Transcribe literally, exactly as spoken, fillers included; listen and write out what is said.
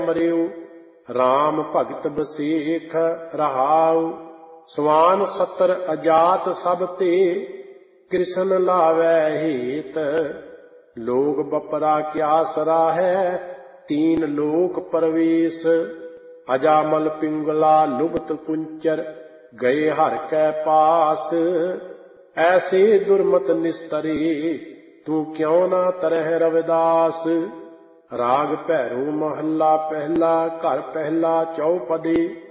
ਮਰਿਓ। ਰਾਮ ਭਗਤ ਬਸੇਖ ਰਹਾਉ। ਸਵਾਨ ਸਤਰ ਅਜਾਤ ਸਭ ਤੇ, ਕ੍ਰਿਸ਼ਨ ਲਾਵੈ ਹੇਤ। ਲੋਕ ਬਪਰਾ ਕਿਆ ਸਰਾਹੈ, ਤੀਨ ਲੋਕ ਪਰਵੇਸ਼। ਅਜਾਮਲ ਪਿੰਗਲਾ ਲੁਭਤ ਕੁੰਚਰ, ਗਏ ਹਰਿ ਕੈ ਪਾਸ। ਐਸੇ ਦੁਰਮਤ ਨਿਸਤਰੇ, ਤੂੰ ਕਿਉ ਨਾ ਤਰਹਿ ਰਵਿਦਾਸ। ਰਾਗ ਭੈਰੋ ਮਹੱਲਾ ਪਹਿਲਾ, ਘਰ ਪਹਿਲਾ ਚੌਪਦੇ।